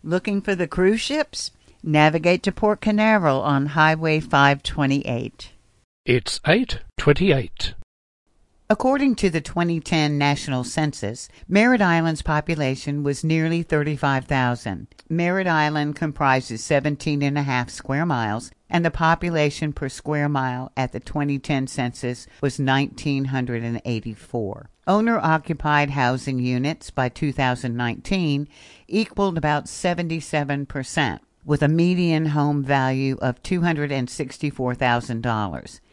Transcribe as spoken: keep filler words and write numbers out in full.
Looking for the cruise ships? Navigate to Port Canaveral on Highway five twenty-eight. It's eight twenty-eight. According to the twenty ten National Census, Merritt Island's population was nearly thirty-five thousand. Merritt Island comprises seventeen and a half square miles, and the population per square mile at the twenty ten census was one thousand nine hundred eighty-four. Owner-occupied housing units by two thousand nineteen equaled about seventy-seven percent, with a median home value of two hundred sixty-four thousand dollars.